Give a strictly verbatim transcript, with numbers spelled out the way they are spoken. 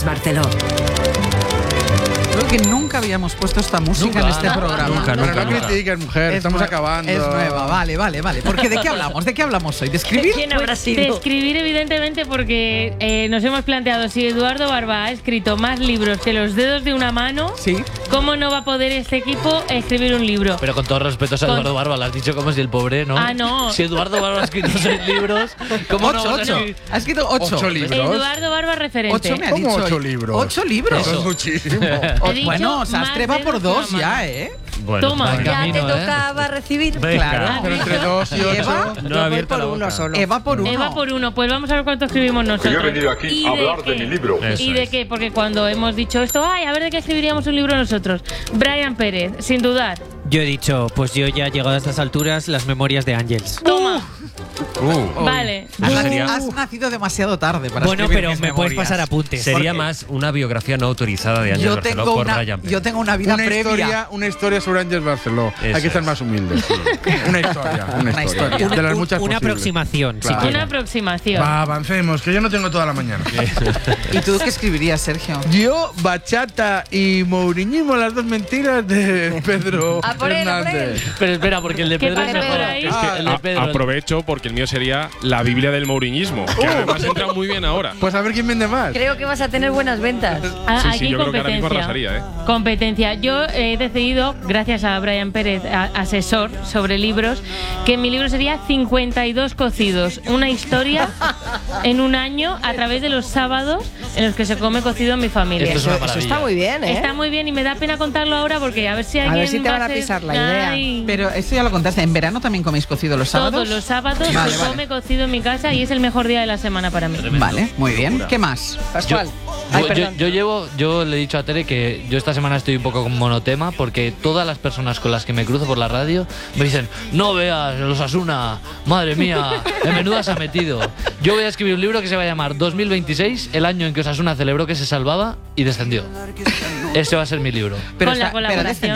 Barceló. Creo que nunca habíamos puesto esta música Nunca, en este no, programa. nunca, nunca, Pero no nunca. critiques, mujer, Es estamos nue- acabando. Es nueva, vale, vale, vale. Porque ¿de qué hablamos? ¿De qué hablamos hoy? ¿De escribir? ¿Quién habrá Pues, de sido? escribir, evidentemente, porque eh, nos hemos planteado, si Eduardo Barba ha escrito más libros que los dedos de una mano, Sí. ¿cómo no va a poder este equipo escribir un libro? Pero con todo respeto a Con- Eduardo Barba, lo has dicho como si el pobre, ¿no? Ah, no. Si Eduardo Barba ha escrito seis libros, ¿cómo no Ocho, vas a ocho. escribir? Ha escrito ocho. Ocho libros. Eduardo Barba referente. Ocho me ha ¿Cómo dicho. ocho hoy. libros? Ocho libros. Eso es muchísimo. He dicho Bueno, más Sastre va por dedos dos que una ya, mano. ¿eh? Bueno, Toma. va en Ya camino, te ¿eh? tocaba recibir. Venga. Claro. Pero entre dos y ¿Y Eva? ocho. No Yo voy abierta por la uno boca. solo. Eva por uno. Eva por uno, pues vamos a ver cuánto escribimos nosotros. yo he venido aquí ¿Y a de hablar de qué? mi libro. Eso ¿Y de es. qué? Porque cuando hemos dicho esto, ay, a ver de qué escribiríamos un libro nosotros. Brian Pérez, sin dudar. Yo he dicho, pues yo ya he llegado a estas alturas, las memorias de Ángels. Toma. Uh, Vale. Has, Eso nac- sería- has nacido demasiado tarde para Bueno, escribir pero mis me puedes memorias. pasar apuntes. sería Porque más una biografía no autorizada de Ángel Yo Barceló tengo, por una, Ryan Pérez. yo tengo una vida Una previa. historia, una historia sobre Ángel Barceló. Eso Hay que ser es. más humildes. Una historia, una historia. historia. De las Un- muchas una posibles. aproximación, Claro. si Una quieres. aproximación. Va, avancemos, que yo no tengo toda la mañana. ¿Y tú qué escribirías, Sergio? Yo, bachata y mouriñismo, las dos mentiras de Pedro A por él, a por Hernández. Pero espera, porque el de ¿Qué Pedro es pasa mejor. por ahí? Es que el de A- Pedro. aprovecho porque el mío sería la Biblia del Mouriñismo, que además entra muy bien ahora. Pues a ver quién vende más. Creo que vas a tener buenas ventas. Ah, Sí, aquí sí, yo creo que ahora mismo competencia. arrasaría, ¿eh? Competencia. Yo he decidido, gracias a Brian Pérez, a- asesor sobre libros, que mi libro sería cincuenta y dos cocidos. Una historia en un año a través de los sábados en los que se come cocido en mi familia. Esto es una Eso maravilla. está muy bien, ¿eh? Está muy bien y me da pena contarlo ahora porque a ver si alguien ver si te va van a ser- pisar la idea. Ay. Pero esto ya lo contaste. ¿En verano también coméis cocido los sábados? Todos los sábados Vale, se vale. come cocido en mi casa y es el mejor día de la semana para mí. Vale, muy bien. ¿Qué más? Pascual. Yo, Ay, yo- perdón. yo llevo, yo le he dicho a Tere que yo esta semana estoy un poco con monotema porque todas las personas con las que me cruzo por la radio me dicen, no veas, los Asuna, madre mía, en menuda se ha metido. Yo voy a escribir un libro que se va a llamar dos mil veintiséis, el año en que Osasuna celebró que se salvaba y descendió. Ese va a ser mi libro. Pero Con la está- pero colaboración